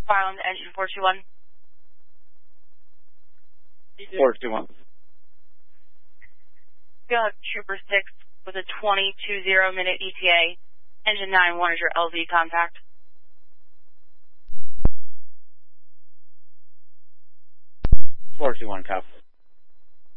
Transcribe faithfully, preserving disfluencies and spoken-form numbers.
File on the engine four two one. four two one. You'll have Trooper six with a twenty two zero minute E T A. Engine nine one is your L Z contact. four two one, copy.